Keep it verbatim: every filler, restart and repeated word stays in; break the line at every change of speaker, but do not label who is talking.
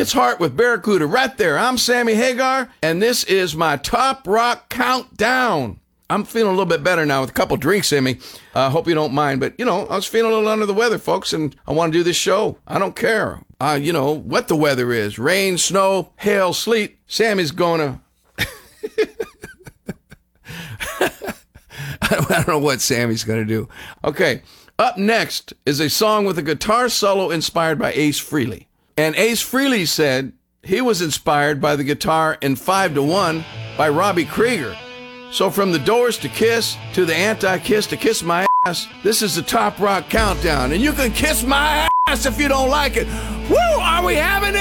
It's Heart with Barracuda right there. I'm Sammy Hagar, and this is my Top Rock Countdown. I'm feeling a little bit better now with a couple drinks in me. I uh, hope you don't mind, but, you know, I was feeling a little under the weather, folks, and I want to do this show. I don't care, uh, you know, what the weather is. Rain, snow, hail, sleet. Sammy's going to... I don't know what Sammy's going to do. Okay, up next is a song with a guitar solo inspired by Ace Frehley. And Ace Frehley said he was inspired by the guitar in five to one by Robbie Krieger. So from the Doors to Kiss, to the Anti-Kiss to Kiss My Ass, this is the Top Rock Countdown. And you can kiss my ass if you don't like it. Woo! Are we having it?